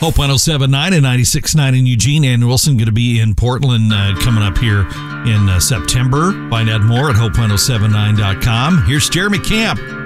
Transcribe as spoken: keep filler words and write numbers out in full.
Hope one oh seven point nine and ninety-six point nine in Eugene. Ann Wilson going to be in Portland uh, coming up here in uh, September. Find out more at hope one oh seven nine dot com. Here's Jeremy Camp.